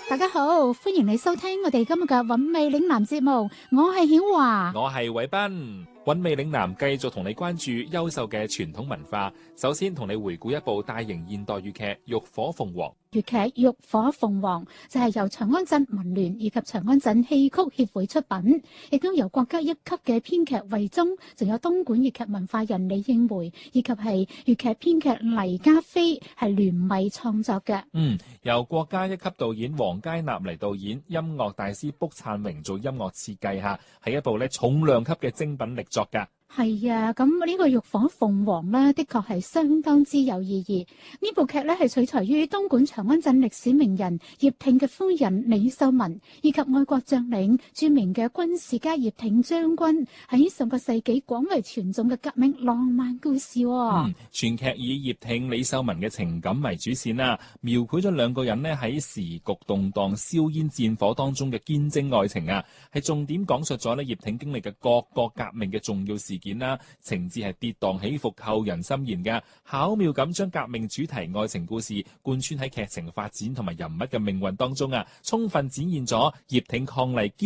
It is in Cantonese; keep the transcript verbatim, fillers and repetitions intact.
大家好，歡迎你收聽我哋今日嘅韻味嶺南節目，我係曉華， 我係偉斌。韻味嶺南繼續同你關注優秀嘅傳統文化。首先同你回顧一部大型現代粵劇《浴火鳳凰》。 粵劇《浴火鳳凰》就係由長安鎮文聯以及長安鎮戲曲協會出品，亦都由國家一級嘅編劇魏忠，仲有東莞粵劇文化人李應梅以及係粵劇編劇黎家飛係聯袂創作嘅。 嗯，由國家一級導演黃佳納嚟導演，音樂大師卜燦榮做音樂設計下，係一部咧重量級嘅精品力作噶。 係啊，咁呢個《浴火鳳凰》呢，的確係相當之有意義。呢部劇呢係取材於東莞長安鎮歷史名人葉挺嘅夫人李秀文，以及愛國將領著名嘅軍事家葉挺將軍喺上個世紀廣為傳頌嘅革命浪漫故事，哦。 嗯，全劇以葉挺、李秀文嘅情感為主線啦，描繪咗兩個人呢喺時局動盪、硝煙戰火當中嘅堅貞愛情啊，係重點講述咗呢葉挺經歷嘅各個革命嘅重要事件啦，情節係跌宕起伏、扣人心弦嘅，巧妙咁將革命主題愛情故事貫穿喺劇情發展同埋人物嘅命運當中啊，充分展現咗葉挺抗麗堅